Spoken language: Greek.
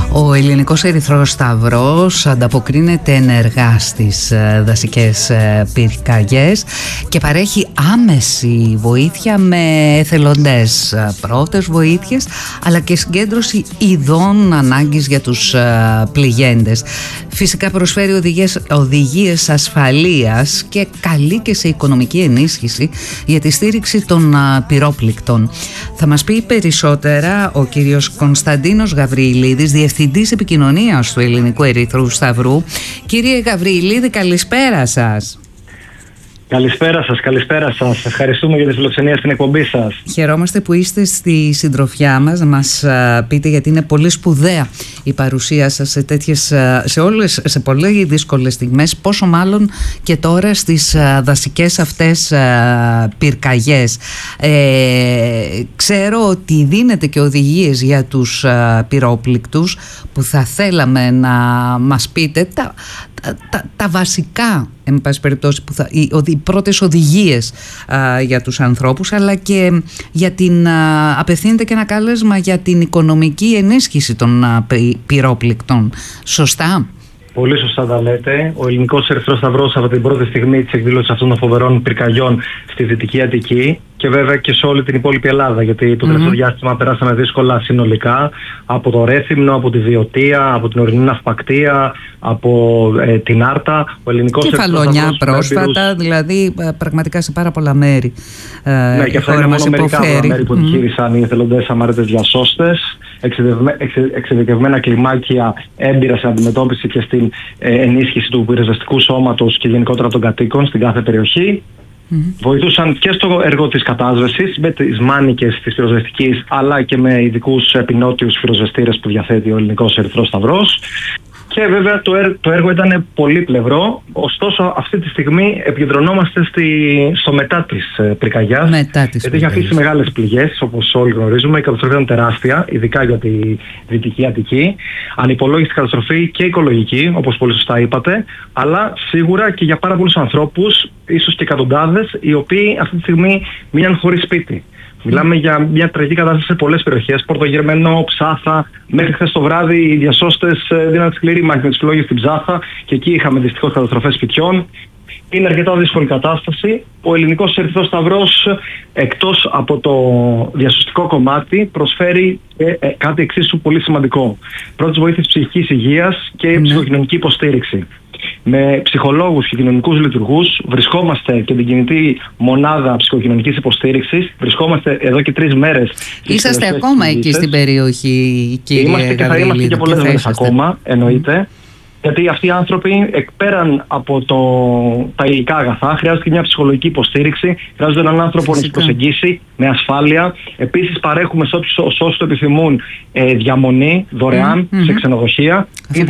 Ο Ελληνικός Ερυθρός Σταυρός ανταποκρίνεται ενεργά στις δασικές πυρκαγιές και παρέχει άμεση βοήθεια με εθελοντές, πρώτες βοήθειες, αλλά και συγκέντρωση ειδών ανάγκης για τους πληγέντες. Φυσικά προσφέρει οδηγίες ασφαλείας και καλεί και σε οικονομική ενίσχυση για τη στήριξη των πυρόπληκτων. Θα μας πει περισσότερα ο κύριος Κωνσταντίνος Γαβριηλίδης, Διευθυντής Επικοινωνίας του Ελληνικού Ερυθρού Σταυρού. Κύριε Γαβριηλίδη, καλησπέρα σας. Καλησπέρα σας. Ευχαριστούμε για τη φιλοξενία στην εκπομπή σας. Χαιρόμαστε που είστε στη συντροφιά μας, να μας πείτε, γιατί είναι πολύ σπουδαία η παρουσία σας σε πολλές δύσκολες στιγμές, πόσο μάλλον και τώρα στις δασικές αυτές πυρκαγιές. Ξέρω ότι δίνετε και οδηγίες για τους πυρόπληκτους, που θα θέλαμε να μας πείτε τα βασικά, εν πάση περιπτώσει, οι πρώτες οδηγίες για τους ανθρώπους, αλλά και για απευθύνεται και ένα κάλεσμα για την οικονομική ενίσχυση των πυρόπληκτων. Σωστά? Πολύ σωστά τα λέτε. Ο Ελληνικός Ερυθρός Σταυρός από την πρώτη στιγμή της εκδήλωσης αυτών των φοβερών πυρκαγιών στη Δυτική Αττική και βέβαια και σε όλη την υπόλοιπη Ελλάδα, γιατί το τελευταίο διάστημα περάσαμε δύσκολα συνολικά από το Ρέθυμνο, από τη Βιωτία, από την Ορεινή Ναυπακτία, από την Άρτα. Ο Ελληνικός Κεφαλονιά πρόσφατα, δηλαδή πραγματικά σε πάρα πολλά μέρη. Ναι, και αυτά είναι μόνο μερικά από τα μέρη που επιχείρησαν οι εθελοντές αμάρετες διασώστες. Εξειδικευμένα κλιμάκια έμπειρα σε αντιμετώπιση και στην ενίσχυση του πυροσβεστικού σώματος και γενικότερα των κατοίκων στην κάθε περιοχή. Βοηθούσαν και στο έργο της κατάσβεσης με τις μάνικες της πυροσβεστικής, αλλά και με ειδικούς επινότιους πυροσβεστήρες που διαθέτει ο Ελληνικός Ερυθρός Σταυρός. Και βέβαια το έργο ήταν πολύπλευρο, ωστόσο αυτή τη στιγμή επικεντρωνόμαστε στο μετά της πυρκαγιάς, γιατί είχε αφήσει μεγάλες πληγές, όπως όλοι γνωρίζουμε. Η καταστροφή ήταν τεράστια, ειδικά για τη Δυτική Αττική. Ανυπολόγιστη καταστροφή και οικολογική, όπως πολύ σωστά είπατε, αλλά σίγουρα και για πάρα πολλούς ανθρώπους, ίσως και εκατοντάδες, οι οποίοι αυτή τη στιγμή μείναν χωρίς σπίτι. Μιλάμε για μια τραγική κατάσταση σε πολλές περιοχές. Πορτογερμενό, Ψάθα. Μέχρι χθες το βράδυ οι διασώστες δίναν σκληρή μάχη με τους φυλόγες στην Ψάθα και εκεί είχαμε δυστυχώς καταστροφές σπιτιών. Είναι αρκετά δύσκολη κατάσταση. Ο Ελληνικός Ερυθρός Σταυρός, εκτός από το διασωστικό κομμάτι, προσφέρει κάτι εξίσου πολύ σημαντικό. Πρώτης βοήθειας ψυχικής υγείας και ψυχοκοινωνική υποστήριξη. Με ψυχολόγους και κοινωνικούς λειτουργούς βρισκόμαστε και την κινητή μονάδα ψυχοκοινωνικής υποστήριξης. Βρισκόμαστε εδώ και 3 μέρες. Είσαστε ακόμα εκεί στην περιοχή, κύριε Γαβριηλίδη? Είμαστε και θα είμαστε και πολλές μέρες ακόμα, εννοείται. Γιατί αυτοί οι άνθρωποι, πέραν από τα υλικά αγαθά, χρειάζεται μια ψυχολογική υποστήριξη, χρειάζεται έναν άνθρωπο να τους προσεγγίσει με ασφάλεια. Επίσης, παρέχουμε σε όσους το επιθυμούν διαμονή δωρεάν σε ξενοδοχεία.